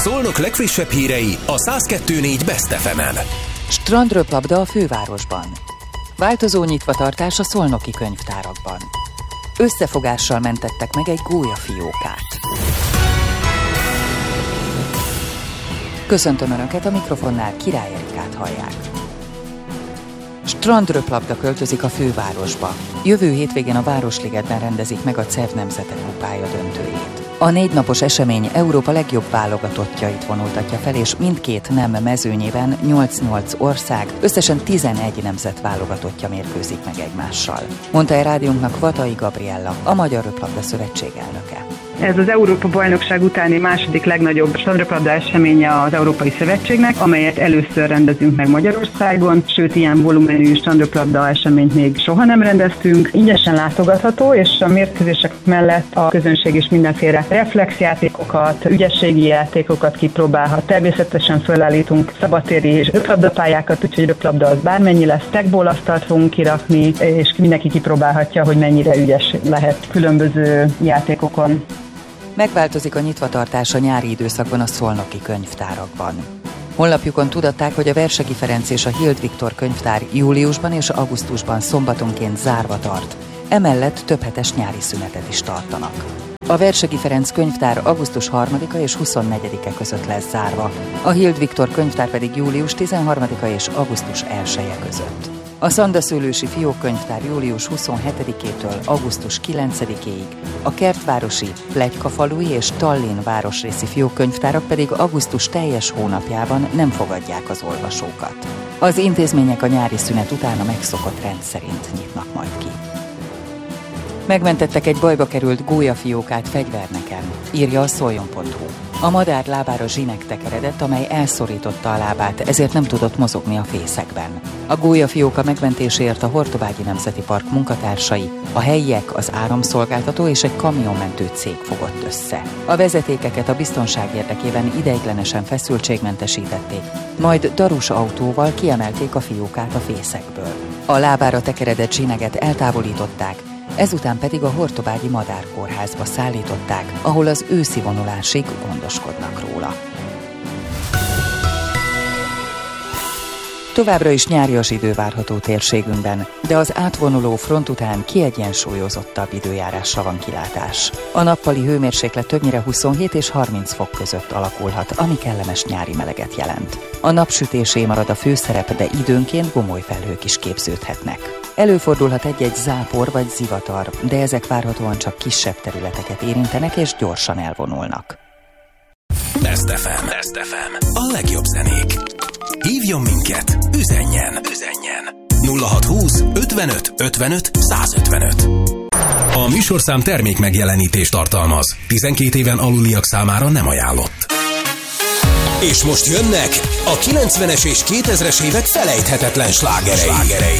Szolnok legfrissebb hírei a 102.4 Best FM-en. Strandröplabda a fővárosban. Változó nyitvatartás a szolnoki könyvtárakban. Összefogással mentettek meg egy gólyafiókát. Köszöntöm Önöket, a mikrofonnál Király Erikát hallják. Strandröplabda költözik a fővárosba. Jövő hétvégén a Városligetben rendezik meg a CEV Nemzetek Kupája döntőjét. A 4 napos esemény Európa legjobb válogatottjait vonultatja fel, és mindkét nem mezőnyében 8-8 ország, összesen 11 nemzet válogatottja mérkőzik meg egymással. Mondta el rádiónknak Vatai Gabriella, a Magyar Röplabda Szövetség elnöke. Ez az Európa-bajnokság utáni második legnagyobb strandröplabda eseménye az Európai Szövetségnek, amelyet először rendezünk meg Magyarországon, sőt ilyen volumenű strandröplabda eseményt még soha nem rendeztünk. Ingyenesen látogatható, és a mérkőzések mellett a közönség is mindenféle reflexjátékokat, ügyességi játékokat kipróbálhat. Természetesen fölállítunk szabadtéri röplabdapályákat, úgyhogy röplabda az bármennyi lesz. Tekból asztalt fogunk kirakni, és mindenki kipróbálhatja, hogy mennyire ügyes lehet különböző játékokon. Megváltozik a nyitvatartás a nyári időszakban a szolnoki könyvtárakban. Honlapjukon tudatták, hogy a Versegi Ferenc és a Hild Viktor könyvtár júliusban és augusztusban szombatonként zárva tart. Emellett többhetes nyári szünetet is tartanak. A Versegi Ferenc könyvtár augusztus 3-a és 24-e között lesz zárva, a Hild Viktor könyvtár pedig július 13-a és augusztus 1-e között. A Szandaszőlősi Fiókkönyvtár július 27-től augusztus 9-ig, a Kertvárosi, Pletykafalui és Tallinn városrészi fiókkönyvtárak pedig augusztus teljes hónapjában nem fogadják az olvasókat. Az intézmények a nyári szünet után a megszokott rend szerint nyitnak majd ki. Megmentettek egy bajba került gólyafiókát Fegyverneken, írja a szoljon.hu. A madár lábára zsinek tekeredett, amely elszorította a lábát, ezért nem tudott mozogni a fészekben. A gólyafióka megmentéséért a Hortobágyi Nemzeti Park munkatársai, a helyiek, az áramszolgáltató és egy kamionmentő cég fogott össze. A vezetékeket a biztonság érdekében ideiglenesen feszültségmentesítették, majd darus autóval kiemelték a fiókát a fészekből. A lábára tekeredett zsineget eltávolították, ezután pedig a Hortobágyi Madárkórházba szállították, ahol az őszi vonulásig gondoskodnak róla. Továbbra is nyárias idő várható térségünkben, de az átvonuló front után kiegyensúlyozottabb időjárásra van kilátás. A nappali hőmérséklet többnyire 27 és 30 fok között alakulhat, ami kellemes nyári meleget jelent. A napsütésé marad a főszerep, de időnként gomoly felhők is képződhetnek. Előfordulhat egy-egy zápor vagy zivatar, de ezek várhatóan csak kisebb területeket érintenek és gyorsan elvonulnak. Best FM. A legjobb zenék. Hívjon minket, üzenjen. 0620 55 55 155. A műsorszám termék megjelenítést tartalmaz. 12 éven aluliak számára nem ajánlott. És most jönnek a 90-es és 2000-es évek felejthetetlen slágerei.